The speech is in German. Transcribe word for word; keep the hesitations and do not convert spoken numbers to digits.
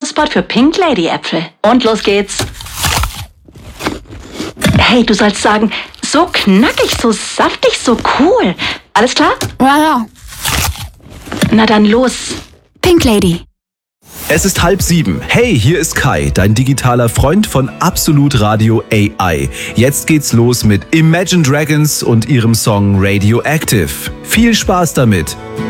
Hotspot für Pink Lady Äpfel. Und los geht's. Hey, du sollst sagen, so knackig, so saftig, so cool. Alles klar? Ja, ja. Na dann los. Pink Lady. Es ist halb sieben. Hey, hier ist Kai, dein digitaler Freund von Absolut Radio A I. Jetzt geht's los mit Imagine Dragons und ihrem Song Radioactive. Viel Spaß damit!